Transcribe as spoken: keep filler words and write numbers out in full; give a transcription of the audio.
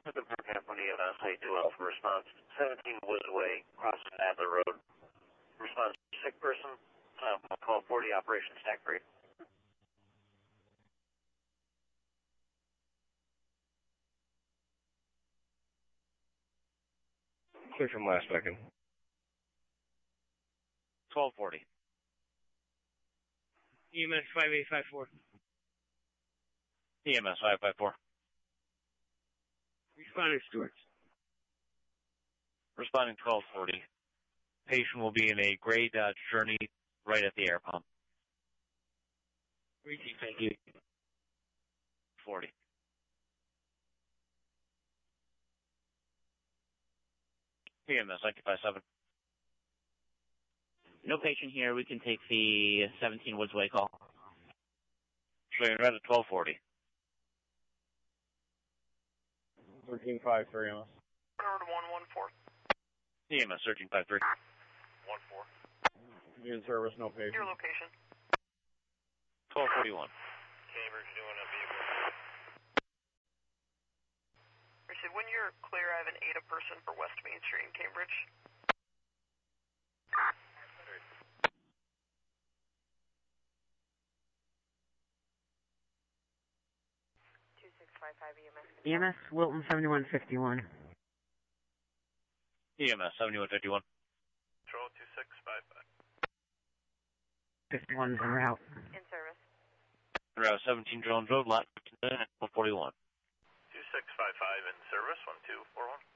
The company of uh, site two Alpha response. seventeen Woods Way, crossing Adler Road. Response sick person. Um, call forty Operation Stack Break. Clear from last second. twelve forty. E M S five eight five four. E M S five five four. Responding Stewart. Responding twelve forty. Patient will be in a gray Dodge Journey right at the air pump. Reaching, thank you. forty. E M S nine five seven. No patient here. We can take the seventeen Woods Way call. Showing red at twelve forty. thirteen five three M S. Over to one one four. E M S searching five three. one four. In service, no patient. Your location. twelve forty-one. Cambridge doing a vehicle. Richard, when you're clear, I have an A D A person for West Main Street in Cambridge. two six five five E M S. E M S Wilton seventy-one fifty-one. E M S seventy-one fifty-one. Control two six five five. fifty-one's en route. In service. Route seventeen Jones Road, lot forty-one. two six five five in service, one two four one.